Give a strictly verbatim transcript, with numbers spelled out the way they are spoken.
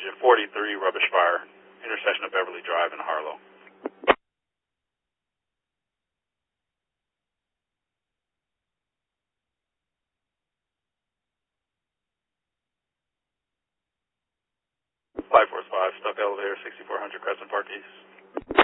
Region forty-three, rubbish fire, intersection of Beverly Drive and Harlow. five four five, stuck elevator, sixty-four hundred Crescent Park East.